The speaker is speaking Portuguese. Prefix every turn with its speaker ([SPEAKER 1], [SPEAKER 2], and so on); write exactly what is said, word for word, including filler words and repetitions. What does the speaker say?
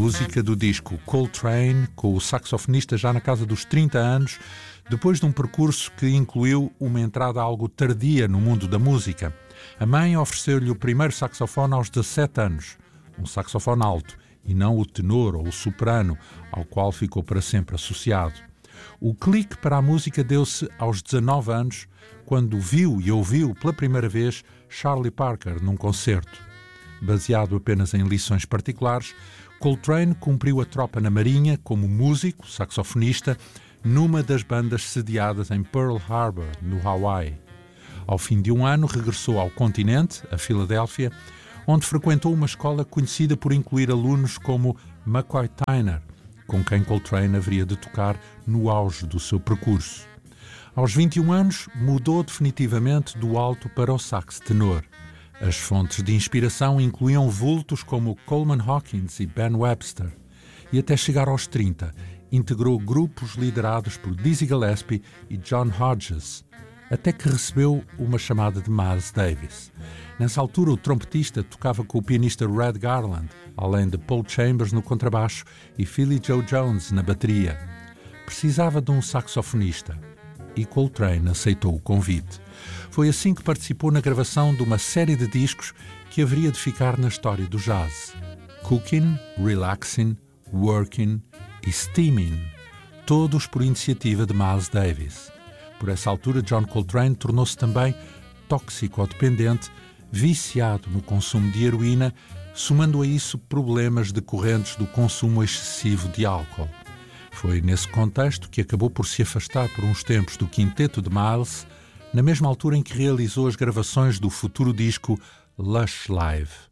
[SPEAKER 1] música do disco Coltrane, com o saxofonista já na casa dos trinta anos, depois de um percurso que incluiu uma entrada algo tardia no mundo da música. A mãe ofereceu-lhe o primeiro saxofone aos dezassete anos, um saxofone alto, e não o tenor ou o soprano, ao qual ficou para sempre associado. O clique para a música deu-se aos dezanove anos, quando viu e ouviu pela primeira vez Charlie Parker num concerto. Baseado apenas em lições particulares, Coltrane cumpriu a tropa na Marinha como músico, saxofonista, numa das bandas sediadas em Pearl Harbor, no Hawaii. Ao fim de um ano, regressou ao continente, a Filadélfia, onde frequentou uma escola conhecida por incluir alunos como McCoy Tyner, com quem Coltrane haveria de tocar no auge do seu percurso. Aos vinte e um anos, mudou definitivamente do alto para o sax tenor. As fontes de inspiração incluíam vultos como Coleman Hawkins e Ben Webster. E até chegar aos trinta, integrou grupos liderados por Dizzy Gillespie e John Hodges, até que recebeu uma chamada de Miles Davis. Nessa altura, o trompetista tocava com o pianista Red Garland, além de Paul Chambers no contrabaixo e Philly Joe Jones na bateria. Precisava de um saxofonista e Coltrane aceitou o convite. Foi assim que participou na gravação de uma série de discos que haveria de ficar na história do jazz. Cookin', Relaxin', Workin' e Steamin', todos por iniciativa de Miles Davis. Por essa altura, John Coltrane tornou-se também toxicodependente, viciado no consumo de heroína, somando a isso problemas decorrentes do consumo excessivo de álcool. Foi nesse contexto que acabou por se afastar por uns tempos do quinteto de Miles, na mesma altura em que realizou as gravações do futuro disco Lush Live.